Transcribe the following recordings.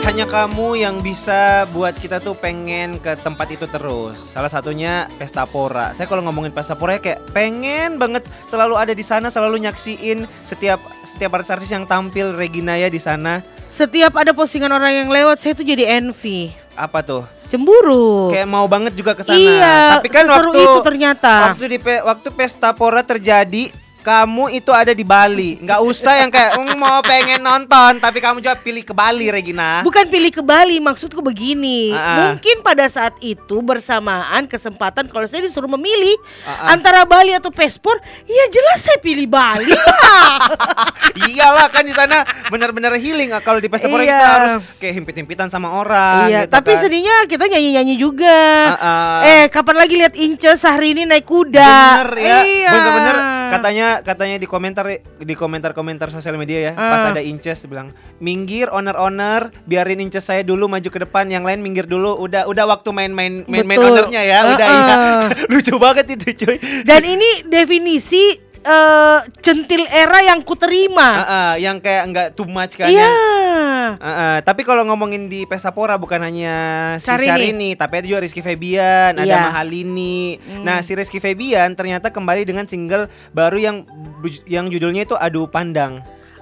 hanya kamu yang bisa buat kita tuh pengen ke tempat itu terus. Salah satunya Pesta Pora. Saya kalau ngomongin Pesta Pora ya kayak pengen banget selalu ada di sana, selalu nyaksiin setiap artis-artis yang tampil, Regina ya di sana. Setiap ada postingan orang yang lewat, saya tuh jadi envy. Apa tuh? Cemburu. Kayak mau banget juga ke sana. Iya, tapi kan seseru itu ternyata. Waktu Pesta Pora terjadi, kamu itu ada di Bali. Nggak usah yang kayak mau pengen nonton tapi kamu juga pilih ke Bali, Regina. Bukan pilih ke Bali, maksudku begini. Mungkin pada saat itu bersamaan kesempatan kalau saya disuruh memilih antara Bali atau Pespor, ya jelas saya pilih Bali lah. Iyalah kan di sana benar-benar healing. Kalau di Pesta Pora kita harus kayak himpit-himpitan sama orang. Iya, gitu tapi kan. sedihnya kita nyanyi-nyanyi juga. Kapan lagi lihat Inces hari ini naik kuda? Bener ya, iya. bener-bener katanya di komentar sosial media ya, pas ada Inces bilang minggir owner biarin Inces saya dulu maju ke depan, yang lain minggir dulu, udah waktu main ownernya ya, udah iya. Lucu banget itu cuy. Dan ini definisi centil era yang kuterima. Yang kayak nggak too much kan. Iya. Tapi kalau ngomongin di Pesta Pora bukan hanya si Syahrini. Syahrini, tapi ada juga Rizky Febian, ada Iya. Mahalini. Nah, si Rizky Febian ternyata kembali dengan single baru yang judulnya itu Adu Pandang.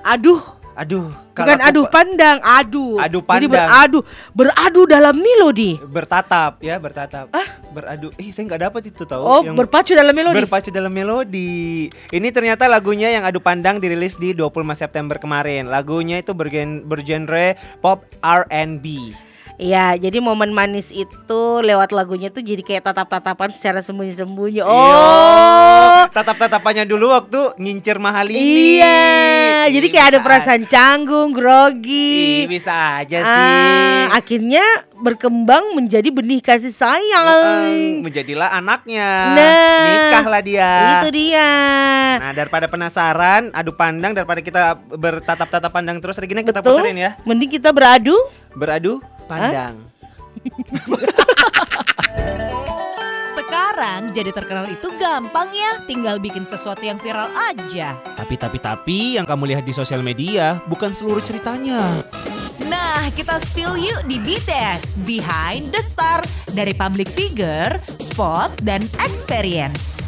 Bukan adu pandang, adu. Adu pandang. Jadi beradu dalam melodi. Bertatap. Beradu. Saya nggak dapat itu tahu. Oh, berpacu dalam melodi. Berpacu dalam melodi. Ini ternyata lagunya yang Adu Pandang dirilis di 25 September kemarin. Lagunya itu bergenre pop R&B. Iya, jadi momen manis itu lewat lagunya tuh jadi kayak tatap-tatapan secara sembunyi-sembunyi. Tatap-tatapannya dulu waktu ngincer Mahalini. Iya, jadi kayak ada perasaan canggung, grogi. Bisa aja sih. Akhirnya berkembang menjadi benih kasih sayang. Menjadilah anaknya. Nah, nikahlah dia. Itu dia. Nah, daripada penasaran, adu pandang, daripada kita bertatap-tatap pandang terus, Regina kita puterin ya. Mending kita beradu pandang. Sekarang jadi terkenal itu gampang ya, tinggal bikin sesuatu yang viral aja. Tapi yang kamu lihat di sosial media bukan seluruh ceritanya. Nah, kita spill yuk di BTS Behind the Star, dari public figure, spot, dan experience.